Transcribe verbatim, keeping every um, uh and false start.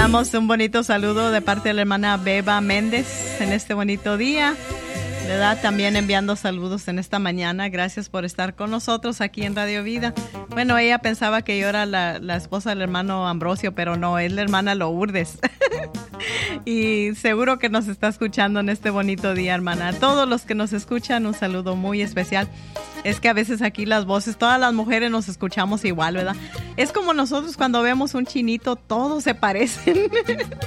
Enviamos un bonito saludo de parte de la hermana Beba Méndez en este bonito día, ¿verdad? También enviando saludos en esta mañana. Gracias por estar con nosotros aquí en Radio Vida. Bueno, ella pensaba que yo era la, la esposa del hermano Ambrosio, pero no, es la hermana Lourdes. Y seguro que nos está escuchando en este bonito día, hermana. A todos los que nos escuchan, un saludo muy especial. Es que a veces aquí las voces, todas las mujeres nos escuchamos igual, ¿verdad? Es como nosotros cuando vemos un chinito, todos se parecen.